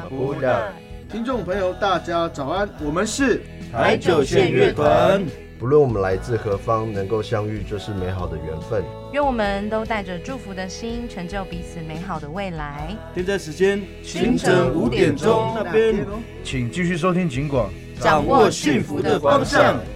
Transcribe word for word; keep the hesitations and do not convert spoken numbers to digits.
马布的听众朋友，大家早安，我们是台九线乐团。 不论我们来自何方，能够相遇就是美好的缘分。 愿我们都带着祝福的心，成就彼此美好的未来。 现在时间清晨五点钟那边， 请继续收听警广， 掌握幸福的方向。